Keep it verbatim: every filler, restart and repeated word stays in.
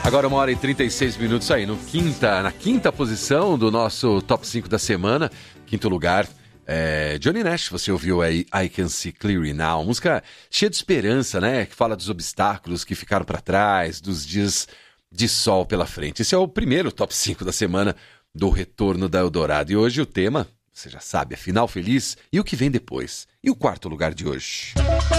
Agora uma hora e trinta e seis minutos aí, no quinta, na quinta posição do nosso top cinco da semana, quinto lugar, é Johnny Nash, você ouviu aí I Can See Clearly Now, música cheia de esperança, né, que fala dos obstáculos que ficaram para trás, dos dias de sol pela frente. Esse é o primeiro top cinco da semana do Retorno da Eldorado, e hoje o tema, você já sabe, é final feliz e o que vem depois. E o quarto lugar de hoje?